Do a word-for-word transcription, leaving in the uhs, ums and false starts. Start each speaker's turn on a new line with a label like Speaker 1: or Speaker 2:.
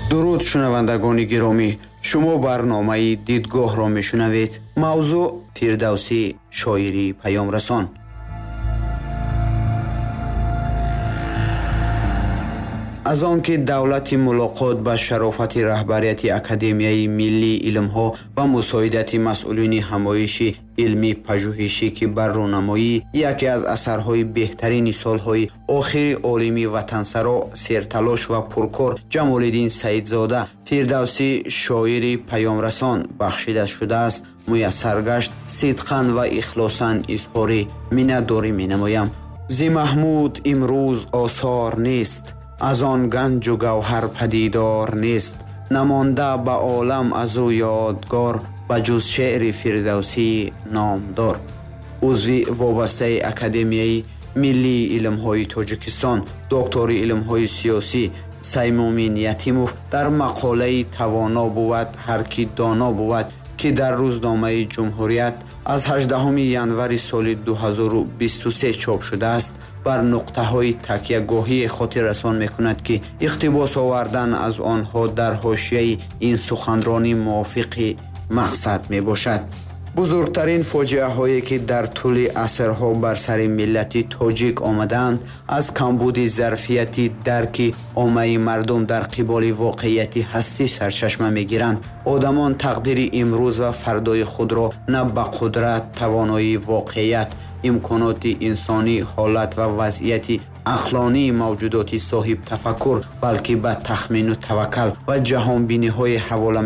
Speaker 1: дуруд шунавандагони гиромӣ, шумо барномаи дидгоҳро мешунавед. мавзӯъ фирдавсӣ, шоири паёмрасон. аз он ки давлати мулоқот ба шарофати раҳбарияти Академияи Миллии илмҳо ва мусоидати масъулини ҳамоиши илми пажӯҳишӣ ки бар рӯнамоӣ яке аз асарҳои беҳтарини солҳои охири олими ватансаро, серталош ва пуркор Ҷамолиддин Саидзода фирдавсӣ, шоири паёмрасон бахшида шудааст, муяссар гашт, сидқан ва ихлосан изҳори миннатдорӣ менамоям. зи Маҳмуд имрӯз осор нест, аз он ганҷу гавҳар падидор нест, намонда ба олам аз ӯ ёдгор, ба ҷуз шеъри фирдавсӣ номдор. узви вобастаи Академияи Миллии илмҳои Тоҷикистон, доктори илмҳои сиёсӣ Саймумин Ятимов дар мақолаи тавоно буд ҳар ки доно буд, ки дар рӯзномаи Ҷумҳурият аз ҳаждаҳуми январи соли дуҳазору бисту се чоп шудааст, бар нуқтаҳои такягоҳие хотир расон мекунад, ки иқтибос овардан аз онҳо дар ҳошияи ин суханронӣ мувофиқи мақсад мебошад. бузургтарин фоҷиаҳое ки дар тӯли асрҳо бар сари миллати тоҷик омадаанд, аз камбуди зарфияти дарки оммаи мардум дар қиболи воқеияти ҳастӣ сарчашма мегиранд. одамон тақдири имрӯз ва фардои худро на ба қудрат, тавоноии воқеият, имконоти инсонӣ, ҳолат ва вазъияти ақлонии мавҷудоти соҳиб тафаккур, балки ба тахмину таваккал ва ҷаҳонбиниҳое ҳавола